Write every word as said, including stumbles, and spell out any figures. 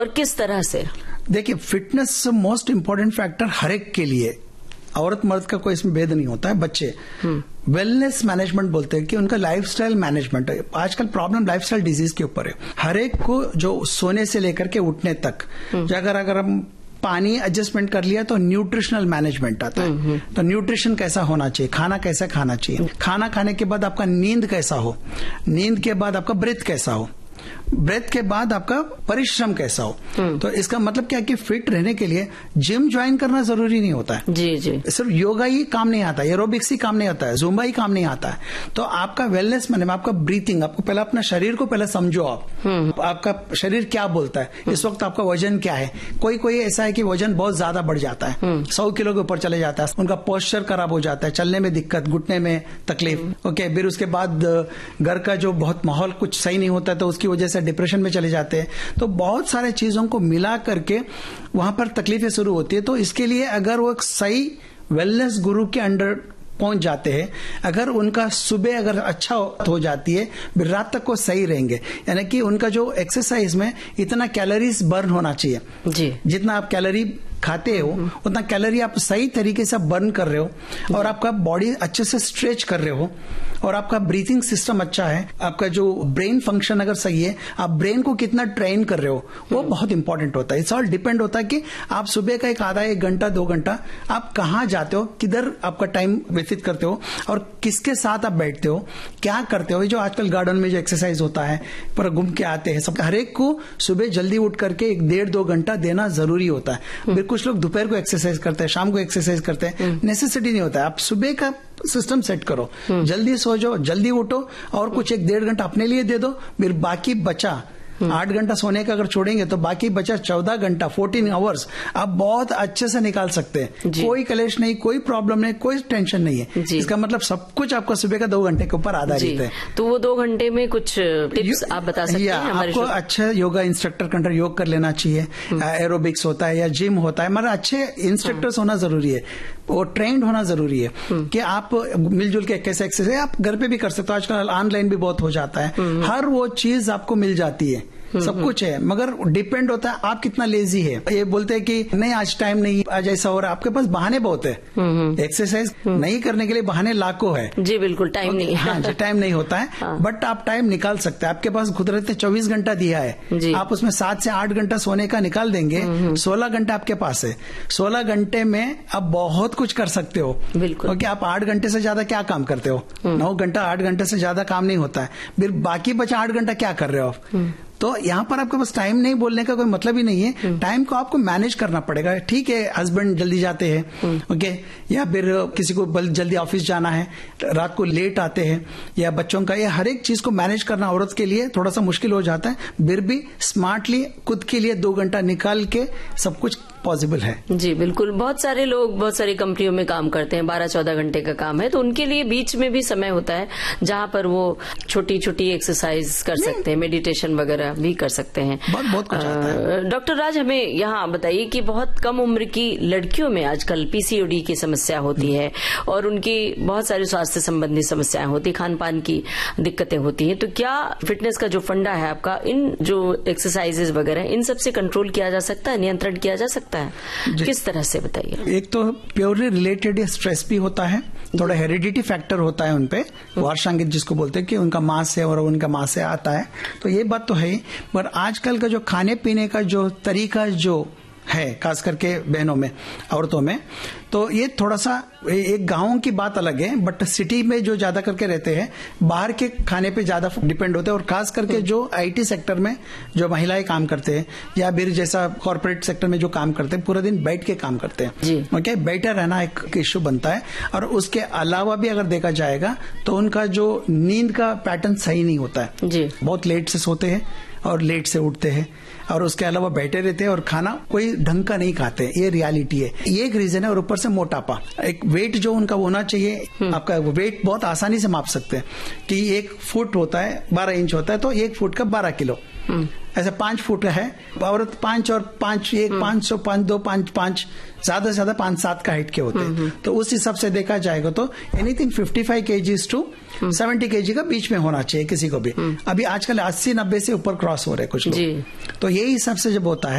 और किस तरह से? देखिए, फिटनेस मोस्ट इम्पोर्टेंट फैक्टर हर एक के लिए, औरत मर्द का कोई इसमें भेद नहीं होता है। बच्चे वेलनेस मैनेजमेंट बोलते हैं कि उनका लाइफस्टाइल मैनेजमेंट है। आजकल प्रॉब्लम लाइफस्टाइल डिजीज के ऊपर है। हर एक को जो सोने से लेकर के उठने तक, अगर अगर हम पानी एडजस्टमेंट कर लिया तो न्यूट्रिशनल मैनेजमेंट आता है। तो न्यूट्रिशन कैसा होना चाहिए, खाना कैसा खाना चाहिए, खाना खाने के बाद आपका नींद कैसा हो, नींद के बाद आपका ब्रेथ कैसा हो, ब्रेथ के बाद आपका परिश्रम कैसा हो। तो इसका मतलब क्या कि फिट रहने के लिए जिम ज्वाइन करना जरूरी नहीं होता है। जी जी सिर्फ योगा ही काम नहीं आता है, एरोबिक्स ही काम नहीं आता है, जुम्बा ही काम नहीं आता है। तो आपका वेलनेस मैंने आपका ब्रीथिंग, आपको पहले अपना शरीर को पहले समझो। आप आपका शरीर क्या बोलता है, इस वक्त आपका वजन क्या है। कोई कोई ऐसा है कि वजन बहुत ज्यादा बढ़ जाता है, सौ किलो के ऊपर चले जाता है, उनका पोस्चर खराब हो जाता है, चलने में दिक्कत, घुटने में तकलीफ। ओके, फिर उसके बाद घर का जो बहुत माहौल कुछ सही नहीं होता तो उसकी वजह से डिप्रेशन में चले जाते हैं। तो बहुत सारे चीजों को मिला करके वहां पर तकलीफें शुरू होती है। तो इसके लिए अगर वो एक सही वेलनेस गुरु के अंडर पहुंच जाते हैं, अगर उनका सुबह अगर अच्छा हो जाती है, रात तक वो सही रहेंगे। यानी कि उनका जो एक्सरसाइज में इतना कैलोरीज बर्न होना चाहिए जी, जितना आप कैलोरी खाते हो उतना कैलोरी आप सही तरीके से बर्न कर रहे हो और आपका बॉडी अच्छे से स्ट्रेच कर रहे हो और आपका ब्रीथिंग सिस्टम अच्छा है, आपका जो ब्रेन फंक्शन अगर सही है, आप ब्रेन को कितना ट्रेन कर रहे हो वो बहुत इंपॉर्टेंट होता है। इट्स ऑल डिपेंड होता है कि आप सुबह का एक आधा एक घंटा दो घंटा आप कहाँ जाते हो, किधर आपका टाइम व्यतीत करते हो और किसके साथ आप बैठते हो, क्या करते हो। जो आजकल गार्डन में जो एक्सरसाइज होता है पर घूम के आते हैं सब, हर एक को सुबह जल्दी उठ करके एक डेढ़ दो घंटा देना जरूरी होता है। कुछ लोग दोपहर को एक्सरसाइज करते हैं, शाम को एक्सरसाइज करते हैं, नेसेसिटी नहीं होता है। आप सुबह का सिस्टम सेट करो, जल्दी सो जाओ, जल्दी उठो और कुछ एक डेढ़ घंटा अपने लिए दे दो। फिर बाकी बचा आठ घंटा सोने का अगर छोड़ेंगे तो बाकी बचा चौदह घंटा फोर्टीन आवर्स आप बहुत अच्छे से निकाल सकते हैं। कोई कलेश नहीं, कोई प्रॉब्लम नहीं, कोई टेंशन नहीं है। इसका मतलब सब कुछ आपका सुबह का दो घंटे के ऊपर आधारित है। तो वो दो घंटे में कुछ टिप्स आप बता सकते हैं? आपको अच्छा योगा इंस्ट्रक्टर के अंदर योग कर लेना चाहिए, एरोबिक्स होता है या जिम होता है, मतलब अच्छे इंस्ट्रक्टर्स होना जरूरी है, वो ट्रेंड होना जरूरी है कि आप मिलजुल के कैसे एक्सरसाइज आप घर पे भी कर सकते हो। आजकल ऑनलाइन भी बहुत हो जाता है, हर वो चीज आपको मिल जाती है, सब कुछ है, मगर डिपेंड होता है आप कितना लेजी है। ये बोलते हैं कि नहीं आज टाइम नहीं, आज ऐसा हो रहा है, आपके पास बहाने बहुत है। एक्सरसाइज नहीं करने के लिए बहाने लाखों है जी, बिल्कुल टाइम नहीं। हाँ जी, टाइम नहीं होता है हाँ। बट आप टाइम निकाल सकते हैं। आपके पास कुदरत ने चौबीस घंटा दिया है, आप उसमें सात से आठ घंटा सोने का निकाल देंगे, सोलह घंटा आपके पास है। सोलह घंटे में आप बहुत कुछ कर सकते हो। बिल्कुल, क्योंकि आप आठ घंटे से ज्यादा क्या काम करते हो, नौ घंटा आठ घंटे से ज्यादा काम नहीं होता है। फिर बाकी बचा आठ घंटा क्या कर रहे हो आप। तो यहाँ पर आपके पास टाइम नहीं बोलने का कोई मतलब ही नहीं है। टाइम को आपको मैनेज करना पड़ेगा। ठीक है, हस्बैंड जल्दी जाते हैं ओके, या फिर किसी को जल्दी ऑफिस जाना है, रात को लेट आते हैं, या बच्चों का, ये हर एक चीज को मैनेज करना औरत के लिए थोड़ा सा मुश्किल हो जाता है। फिर भी स्मार्टली खुद के लिए दो घंटा निकाल के सब कुछ पॉसिबल है। जी बिल्कुल, बहुत सारे लोग बहुत सारी कंपनियों में काम करते हैं, बारह चौदह घंटे का काम है, तो उनके लिए बीच में भी समय होता है जहां पर वो छोटी छोटी एक्सरसाइज कर सकते हैं, मेडिटेशन वगैरह भी कर सकते हैं। बहुत बहुत कुछ आता है। डॉक्टर राज, हमें यहाँ बताइए कि बहुत कम उम्र की लड़कियों में आजकल पीसीओडी की समस्या होती है और उनकी बहुत सारी स्वास्थ्य संबंधी समस्याएं होती, खान पान की दिक्कतें होती हैं। तो क्या फिटनेस का जो फंडा है आपका, इन जो एक्सरसाइजेज वगैरह, इन सबसे कंट्रोल किया जा सकता है, नियंत्रण किया जा सकता है? किस तरह से बताइए? एक तो प्योरली रिलेटेड स्ट्रेस भी होता है, थोड़ा हेरिडिटी फैक्टर होता है उनपे, वार्षांगित जिसको बोलते हैं कि उनका माँ से और उनका माँ से आता है, तो ये बात तो है। पर आजकल का जो खाने पीने का जो तरीका जो है, खास करके बहनों में, औरतों में, तो ये थोड़ा सा एक गांवों की बात अलग है, बट सिटी में जो ज्यादा करके रहते हैं बाहर के खाने पे ज्यादा डिपेंड होते हैं। और खास करके जो आईटी सेक्टर में जो महिलाएं काम करते हैं या फिर जैसा कॉर्पोरेट सेक्टर में जो काम करते हैं, पूरा दिन बैठ के काम करते हैं, ओके, बैठा रहना एक इश्यू बनता है। और उसके अलावा भी अगर देखा जाएगा तो उनका जो नींद का पैटर्न सही नहीं होता है जी, बहुत लेट से सोते हैं और लेट से उठते हैं, और उसके अलावा बैठे रहते हैं और खाना कोई ढंग का नहीं खाते, ये रियलिटी है। ये एक रीजन है। और ऊपर से मोटापा, एक वेट जो उनका होना चाहिए, आपका वेट बहुत आसानी से माप सकते हैं कि एक फुट होता है बारह इंच होता है, तो एक फुट का बारह किलो, ऐसा पांच फुट है औरत, पांच और पांच, एक पांच सौ पांच दो पांच पांच ज्यादा से ज्यादा पांच सात का हाइट के होते हैं। तो उस हिसाब से देखा जाएगा तो anything fifty five KGs to seventy KG का बीच में होना चाहिए किसी को भी। अभी आजकल अस्सी नब्बे से ऊपर क्रॉस हो रहे कुछ लोग, तो यही हिसाब से जब होता है